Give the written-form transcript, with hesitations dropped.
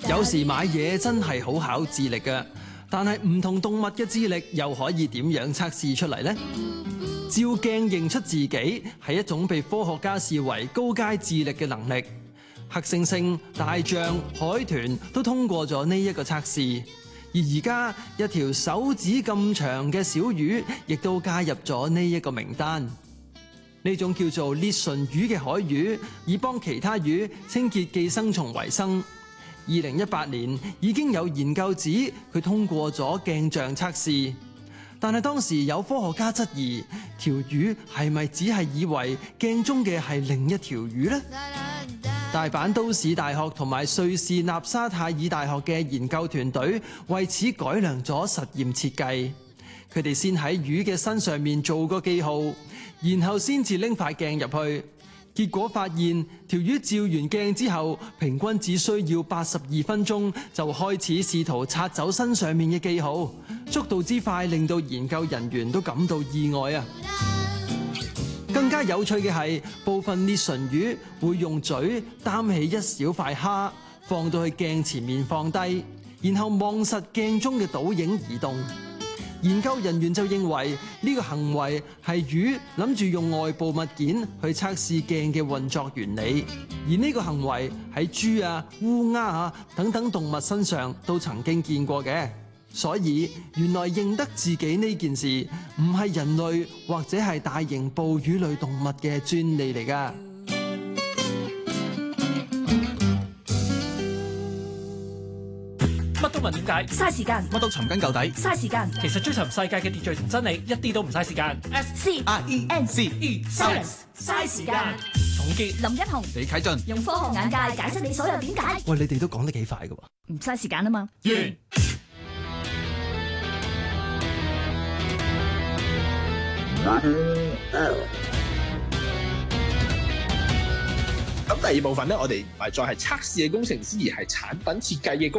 有時買嘢真係好考智力㗎，但係唔同動物嘅智力又可以點樣測試出嚟呢？照鏡認出自己係一種被科學家視為高階智力嘅能力。黑猩猩、大象、海豚都通過咗呢一個測試，而而家一條手指咁長嘅小魚亦都加入咗呢一個名單。呢種叫做裂唇魚嘅海魚，以幫其他魚清潔寄生蟲為生。2018年已經有研究指佢通過咗鏡像測試，但係當時有科學家質疑條魚係咪只係以為鏡中嘅係另一條魚呢？大阪都市大學同埋瑞士納沙泰爾大學嘅研究團隊為此改良咗實驗設計。佢哋先喺魚嘅身上面做個記號，然後先至拎塊鏡入去。結果發現條魚照完鏡之後，平均只需要82分鐘就開始試圖擦走身上面嘅記號，速度之快令到研究人員都感到意外啊！更加有趣嘅係，部分裂唇魚會用嘴擔起一小塊蝦，放到去鏡前面放低，然後望實鏡中嘅倒影移動。研究人員就認為呢個行為係魚諗住用外部物件去測試鏡嘅運作原理，而呢個行為喺豬啊、烏鴉啊等等動物身上都曾經見過嘅。所以原來認得自己呢件事唔係人類或者係大型哺乳類動物嘅專利嚟㗎。 乜都問點解， 嘥時間； 乜都尋根究底， 嘥時間。 其實追尋世界嘅秩序同真理，一啲都唔嘥時間。 SCIENCE 嘥時間。 總結： 林一雄、 李啟俊用科學眼界解釋你所有點解。 喂，你哋都講得幾快㗎喎？ 唔嘥時間啊嘛。 完。 咁第二部分咧，我哋唔係再係測試嘅工程師，而係產品設計嘅工